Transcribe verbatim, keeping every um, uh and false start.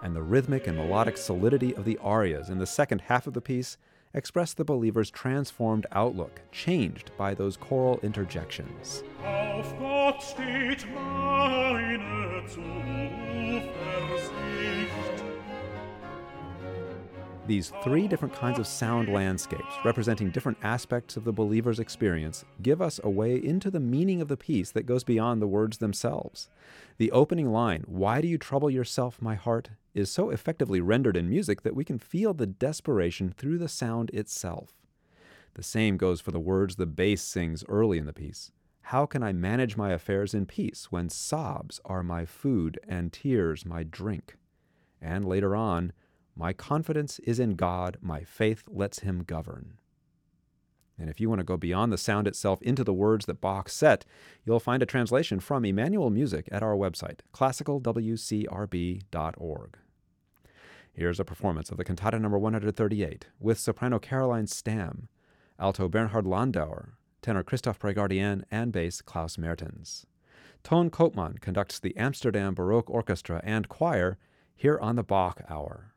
and the rhythmic and melodic solidity of the arias in the second half of the piece express the believer's transformed outlook, changed by those choral interjections. Auf Gott steht meine Zuversicht. These three different kinds of sound landscapes, representing different aspects of the believer's experience, give us a way into the meaning of the piece that goes beyond the words themselves. The opening line, "Why do you trouble yourself, my heart?" is so effectively rendered in music that we can feel the desperation through the sound itself. The same goes for the words the bass sings early in the piece. "How can I manage my affairs in peace when sobs are my food and tears my drink?" And later on, "My confidence is in God, my faith lets him govern." And if you want to go beyond the sound itself into the words that Bach set, you'll find a translation from Emmanuel Music at our website, classical w c r b dot org. Here's a performance of the Cantata number one hundred thirty-eight with soprano Caroline Stamm, alto Bernhard Landauer, tenor Christoph Pregardien, and bass Klaus Mertens. Ton Koopman conducts the Amsterdam Baroque Orchestra and Choir here on the Bach Hour.